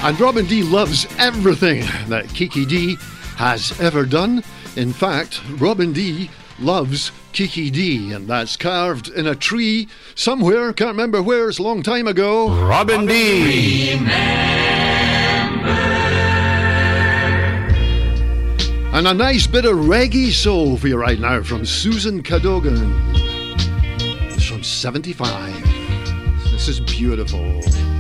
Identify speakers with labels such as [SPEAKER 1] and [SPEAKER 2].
[SPEAKER 1] And Robin D loves everything that Kiki D has ever done. In fact, Robin D loves Kiki D, and that's carved in a tree somewhere, can't remember where, it's a long time ago.
[SPEAKER 2] Robin D.
[SPEAKER 1] And a nice bit of reggae soul for you right now from Susan Cadogan. It's from 75. This is beautiful.